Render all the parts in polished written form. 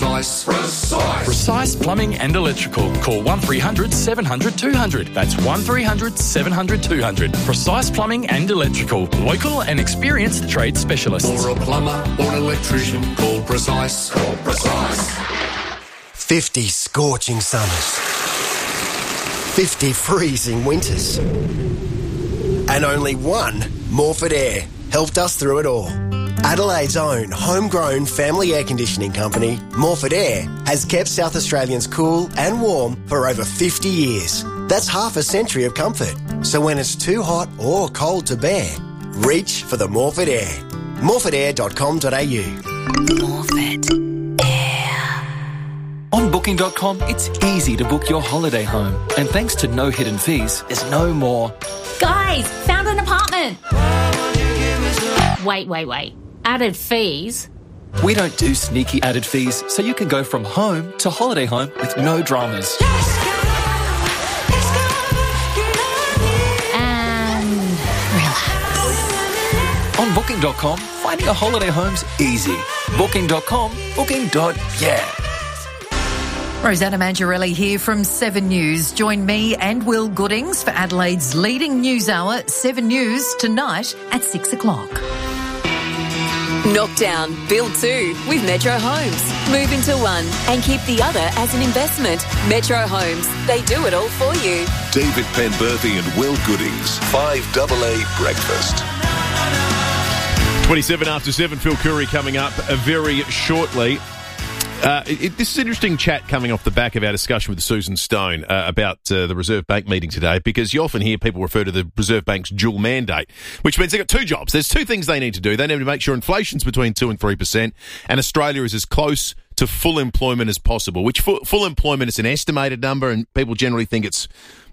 Precise. Precise Plumbing and Electrical. Call 1300 700 200. That's 1300 700 200. Precise Plumbing and Electrical. Local and experienced trade specialists. For a plumber or an electrician, call Precise. 50 scorching summers. 50 freezing winters. And only one Morford Air helped us through it all. Adelaide's own homegrown family air conditioning company, Morford Air, has kept South Australians cool and warm for over 50 years. That's half a century of comfort. So when it's too hot or cold to bear, reach for the Morford Air. morfordair.com.au. Morford Air. On Booking.com, it's easy to book your holiday home. And thanks to no hidden fees, there's no more... Guys, found an apartment. Wait. Added fees? We don't do sneaky added fees, so you can go from home to holiday home with no dramas. And relax. On Booking.com, finding a holiday home's easy. Booking.com, booking.yeah. Rosanna Mangiarelli here from 7 News. Join me and Will Goodings for Adelaide's leading news hour, 7 News, tonight at 6 o'clock. Knock down, build two with Metro Homes. Move into one and keep the other as an investment. Metro Homes, they do it all for you. David Penberthy and Will Goodings, 5AA Breakfast. 27 after 7, Phil Curry coming up very shortly. This is an interesting chat coming off the back of our discussion with Susan Stone about the Reserve Bank meeting today, because you often hear people refer to the Reserve Bank's dual mandate, which means they've got two jobs. There's two things they need to do. They need to make sure inflation's between 2 and 3%, and Australia is as close to full employment as possible, which full employment is an estimated number, and people generally think it's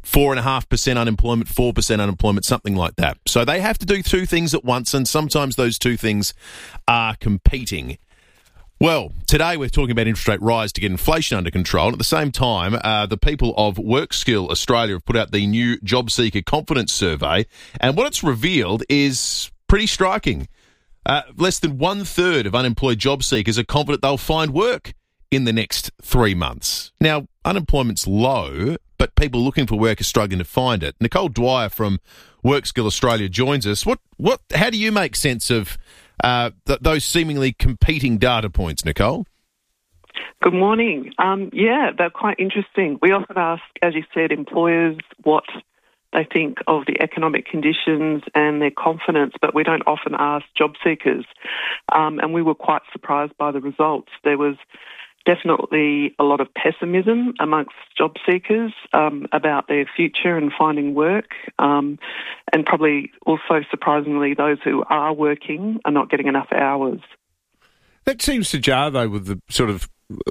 4.5% unemployment, 4% unemployment, something like that. So they have to do two things at once, and sometimes those two things are competing. Well, today we're talking about interest rate rise to get inflation under control. At the same time, the people of WorkSkill Australia have put out the new Job Seeker Confidence Survey, and what it's revealed is pretty striking. Less than 1/3 of unemployed job seekers are confident they'll find work in the next 3 months. Now, unemployment's low, but people looking for work are struggling to find it. Nicole Dwyer from WorkSkill Australia joins us. How do you make sense of those seemingly competing data points, Nicole? Good morning. They're quite interesting. We often ask, as you said, employers what they think of the economic conditions and their confidence, but we don't often ask job seekers. And we were quite surprised by the results. There was definitely a lot of pessimism amongst job seekers about their future and finding work, and probably also surprisingly those who are working are not getting enough hours. That seems to jar though with the sort of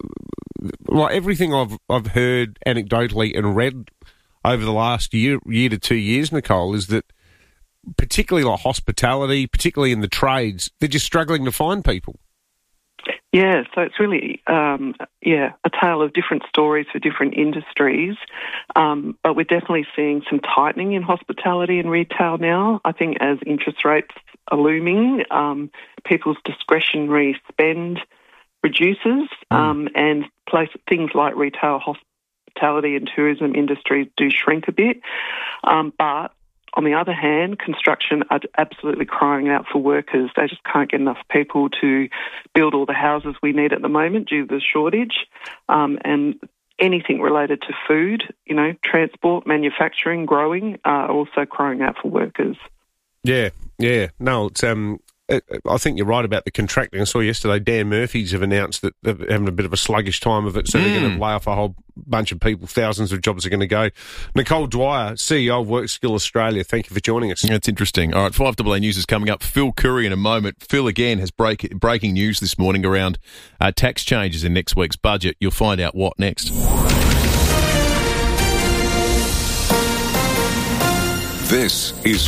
like everything I've heard anecdotally and read over the last year to 2 years, Nicole, is that particularly like hospitality, particularly in the trades, they're just struggling to find people. Yeah, so it's really, a tale of different stories for different industries. But we're definitely seeing some tightening in hospitality and retail now. I think as interest rates are looming, people's discretionary spend reduces, and things like retail, hospitality and tourism industries do shrink a bit. But on the other hand, construction are absolutely crying out for workers. They just can't get enough people to build all the houses we need at the moment due to the shortage. And anything related to food, transport, manufacturing, growing, are also crying out for workers. Yeah. No, it's I think you're right about the contracting. I saw yesterday Dan Murphy's have announced that they're having a bit of a sluggish time of it, so they're going to lay off a whole bunch of people. Thousands of jobs are going to go. Nicole Dwyer, CEO of WorkSkill Australia, thank you for joining us. That's interesting. All right, 5AA News is coming up. Phil Curry in a moment. Phil, again, has breaking news this morning around tax changes in next week's budget. You'll find out what next. This is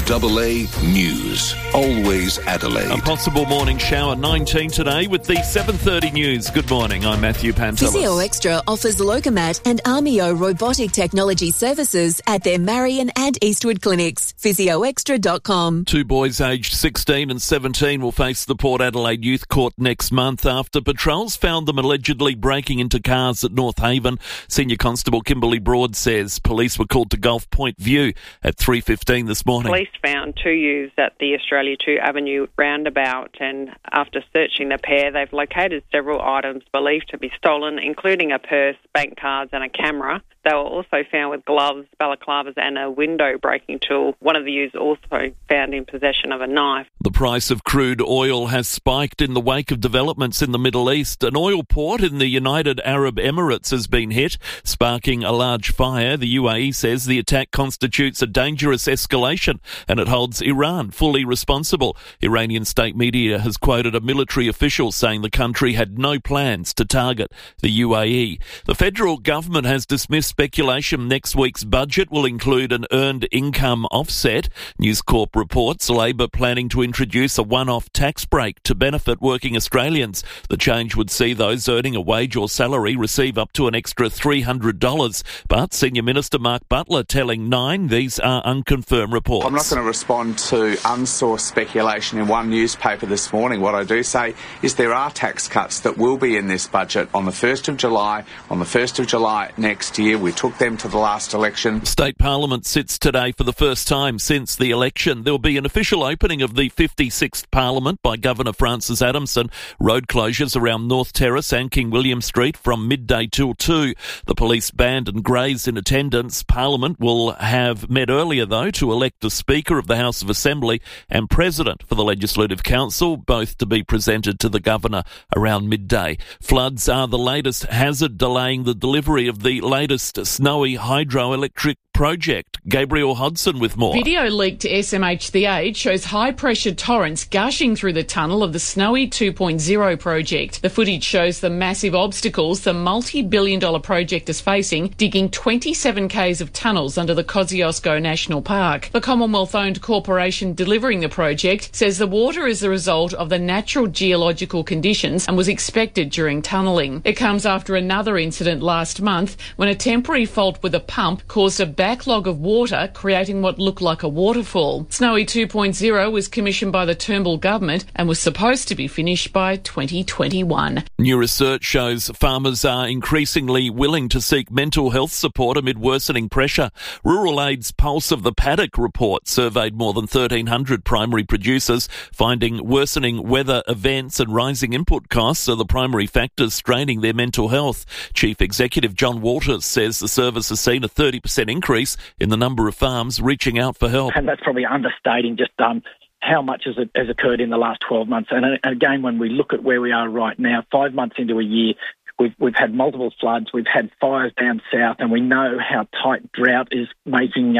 5AA News. Always Adelaide. A possible morning shower, 19 today, with the 7:30 news. Good morning, I'm Matthew Pantelis. Physio Extra offers Locomat and Armio robotic technology services at their Marion and Eastwood clinics. physioextra.com. Two boys aged 16 and 17 will face the Port Adelaide Youth Court next month after patrols found them allegedly breaking into cars at North Haven. Senior Constable Kimberly Broad says police were called to Gulf Point View at 3:15 this morning. Police found two youths at the Australia 2 Avenue roundabout, and after searching the pair, they've located several items believed to be stolen, including a purse, bank cards and a camera. They were also found with gloves, balaclavas and a window breaking tool. One of the youths also found in possession of a knife. The price of crude oil has spiked in the wake of developments in the Middle East. An oil port in the United Arab Emirates has been hit, sparking a large fire. The UAE says the attack constitutes a dangerous escalation and it holds Iran fully responsible. Iranian state media has quoted a military official saying the country had no plans to target the UAE. The federal government has dismissed speculation next week's budget will include an earned income offset. News Corp reports Labor planning to introduce a one-off tax break to benefit working Australians. The change would see those earning a wage or salary receive up to an extra $300. But Senior Minister Mark Butler telling Nine these are unconfirmed reports. I'm not going to respond to unsourced speculation in one newspaper this morning. What I do say is there are tax cuts that will be in this budget on the 1st of July, on the 1st of July next year. We took them to the last election. State Parliament sits today for the first time since the election. There will be an official opening of the 56th Parliament by Governor Francis Adamson. Road closures around North Terrace and King William Street from midday till 2. The police band and greys in attendance. Parliament will have met earlier, though, to elect a Speaker of the House of Assembly and President for the Legislative Council, both to be presented to the Governor around midday. Floods are the latest hazard delaying the delivery of the latest Snowy hydroelectric project. Gabriel Hodson with more. Video leaked to SMH The Age shows high-pressure torrents gushing through the tunnel of the Snowy 2.0 project. The footage shows the massive obstacles the multi-billion-dollar project is facing, digging 27 k's of tunnels under the Kosciuszko National Park. The Commonwealth-owned corporation delivering the project says the water is the result of the natural geological conditions and was expected during tunnelling. It comes after another incident last month when a temporary fault with a pump caused a backlog of water, creating what looked like a waterfall. Snowy 2.0 was commissioned by the Turnbull government and was supposed to be finished by 2021. New research shows farmers are increasingly willing to seek mental health support amid worsening pressure. Rural Aid's Pulse of the Paddock report surveyed more than 1,300 primary producers, finding worsening weather events and rising input costs are the primary factors straining their mental health. Chief Executive John Walters says the service has seen a 30% increase in the number of farms reaching out for help. And that's probably understating just how much has occurred in the last 12 months. And again, when we look at where we are right now, 5 months into a year, we've had multiple floods, we've had fires down south, and we know how tight drought is making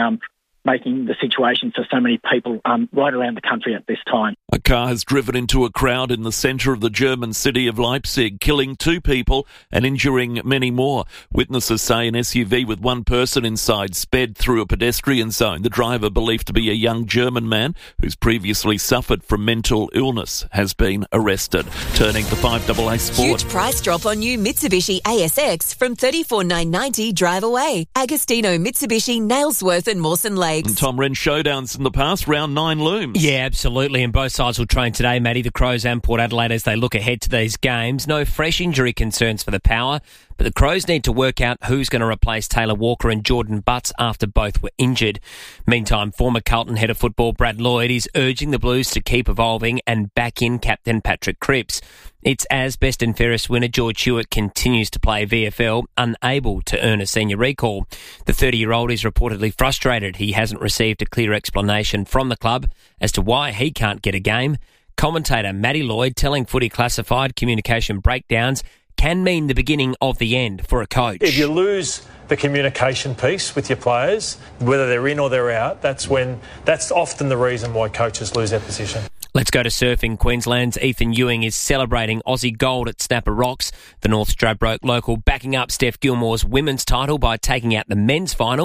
the situation for so many people right around the country at this time. A car has driven into a crowd in the centre of the German city of Leipzig, killing 2 people and injuring many more. Witnesses say an SUV with 1 person inside sped through a pedestrian zone. The driver, believed to be a young German man who's previously suffered from mental illness, has been arrested. Turning to 5AA Sport. Huge price drop on new Mitsubishi ASX from $34,990 drive away. Agostino, Mitsubishi, Nailsworth and Mawson Lakes. And Tom Wren showdowns in the past, round 9 looms. Yeah, absolutely. And both sides will train today, Matty, the Crows and Port Adelaide, as they look ahead to these games. No fresh injury concerns for the Power, but the Crows need to work out who's going to replace Taylor Walker and Jordan Butts after both were injured. Meantime, former Carlton head of football Brad Lloyd is urging the Blues to keep evolving and back in captain Patrick Cripps. It's as best and fairest winner George Hewitt continues to play VFL, unable to earn a senior recall. The 30-year-old is reportedly frustrated he hasn't received a clear explanation from the club as to why he can't get a game. Commentator Matty Lloyd telling Footy Classified communication breakdowns can mean the beginning of the end for a coach. If you lose the communication piece with your players, whether they're in or they're out, that's often the reason why coaches lose their position. Let's go to surfing. Queensland's Ethan Ewing is celebrating Aussie gold at Snapper Rocks. The North Stradbroke local backing up Steph Gilmore's women's title by taking out the men's final.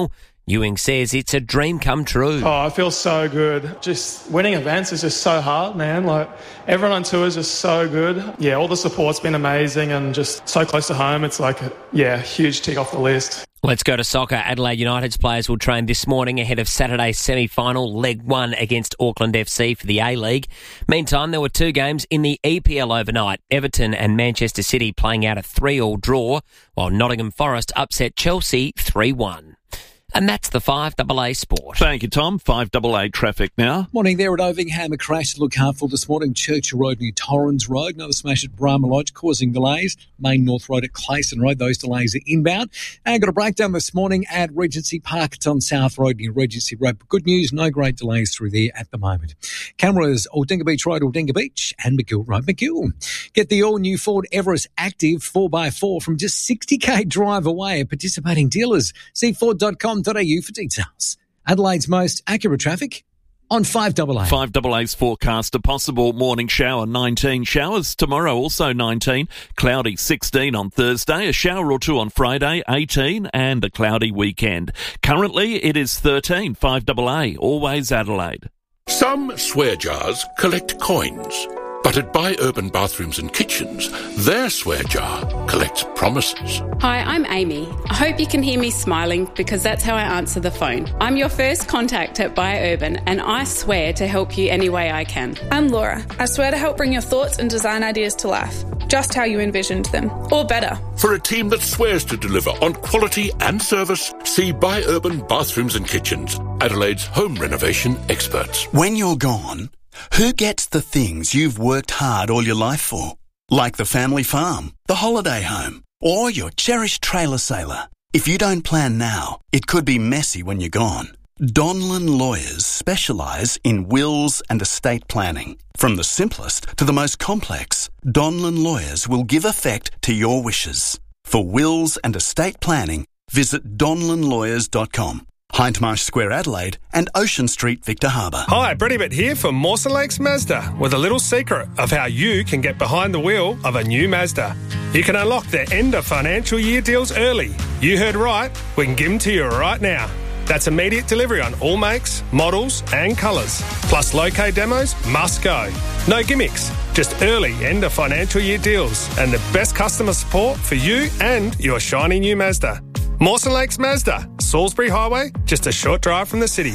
Ewing says it's a dream come true. Oh, I feel so good. Just winning events is just so hard, man. Like, everyone on tour is just so good. Yeah, all the support's been amazing and just so close to home. It's like, huge tick off the list. Let's go to soccer. Adelaide United's players will train this morning ahead of Saturday's semi-final, leg 1 against Auckland FC for the A-League. Meantime, there were 2 games in the EPL overnight. Everton and Manchester City playing out a 3-3 draw, while Nottingham Forest upset Chelsea 3-1. And that's the 5AA Sport. Thank you, Tom. 5AA traffic now. Morning there at Ovingham. A crash to look out for this morning. Churchill Road near Torrens Road. Another smash at Brahma Lodge causing delays. Main North Road at Clayson Road. Those delays are inbound. And got a breakdown this morning at Regency Park. It's on South Road near Regency Road. But good news, no great delays through there at the moment. Cameras, Aldinga Beach Road, Aldinga Beach, and McGill Road, McGill. Get the all-new Ford Everest Active 4x4 from just 60k drive away at participating dealers. See Ford.com.au for details. Adelaide's most accurate traffic on 5AA. 5AA's forecast, a possible morning shower, 19 showers. Tomorrow also 19, cloudy 16 on Thursday, a shower or 2 on Friday, 18, and a cloudy weekend. Currently it is 13, 5AA, always Adelaide. Some swear jars collect coins, but at Buy Urban Bathrooms and Kitchens, their swear jar collects promises. Hi, I'm Amy. I hope you can hear me smiling because that's how I answer the phone. I'm your first contact at Buy Urban and I swear to help you any way I can. I'm Laura. I swear to help bring your thoughts and design ideas to life, just how you envisioned them, or better. For a team that swears to deliver on quality and service, see Buy Urban Bathrooms and Kitchens, Adelaide's home renovation experts. When you're gone, who gets the things you've worked hard all your life for? Like the family farm, the holiday home, or your cherished trailer sailor. If you don't plan now, it could be messy when you're gone. Donlan Lawyers specialise in wills and estate planning. From the simplest to the most complex, Donlan Lawyers will give effect to your wishes. For wills and estate planning, visit donlanlawyers.com. Hindmarsh Square, Adelaide, and Ocean Street, Victor Harbour. Hi, Brady Bitt here for Mawson Lakes Mazda with a little secret of how you can get behind the wheel of a new Mazda. You can unlock their end of financial year deals early. You heard right, we can give them to you right now. That's immediate delivery on all makes, models and colours. Plus low-K demos must go. No gimmicks, just early end of financial year deals and the best customer support for you and your shiny new Mazda. Mawson Lakes Mazda, Salisbury Highway, just a short drive from the city.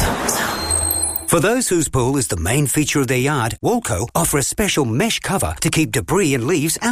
For those whose pool is the main feature of their yard, Walco offer a special mesh cover to keep debris and leaves out.